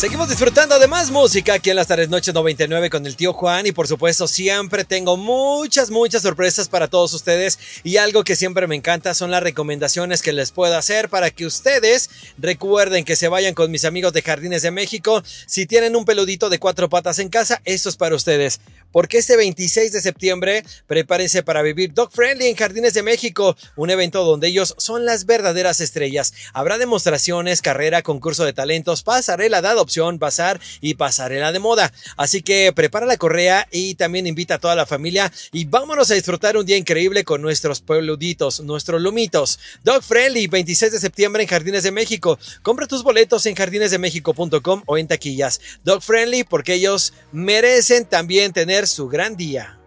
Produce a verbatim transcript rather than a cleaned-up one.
Seguimos disfrutando de más música aquí en las tardes noches noventa y nueve con el tío Juan, y por supuesto siempre tengo muchas muchas sorpresas para todos ustedes, y algo que siempre me encanta son las recomendaciones que les puedo hacer para que ustedes recuerden que se vayan con mis amigos de Jardines de México. Si tienen un peludito de cuatro patas en casa, esto es para ustedes, porque este veintiséis de septiembre prepárense para vivir Dog Friendly en Jardines de México, un evento donde ellos son las verdaderas estrellas. Habrá demostraciones, carrera, concurso de talentos, pasarela de adopción, bazar y pasarela de moda. Así que prepara la correa y también invita a toda la familia y vámonos a disfrutar un día increíble con nuestros peluditos, nuestros lomitos. Dog Friendly, veintiséis de septiembre en Jardines de México. Compra tus boletos en jardines de méxico punto com o en taquillas. Dog Friendly, porque ellos merecen también tener su gran día.